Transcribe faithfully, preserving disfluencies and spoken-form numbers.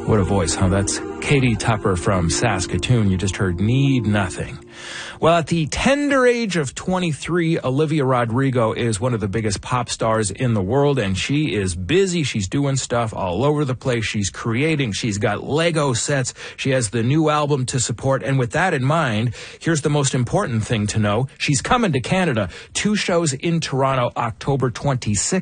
What a voice, huh? That's Katie Tupper from Saskatoon. You just heard Need Nothing. Well, at the tender age of twenty-three, Olivia Rodrigo is one of the biggest pop stars in the world, and she is busy. She's doing stuff all over the place. She's creating. She's got Lego sets. She has the new album to support. And with that in mind, here's the most important thing to know. She's coming to Canada. Two shows in Toronto, October twenty-sixth.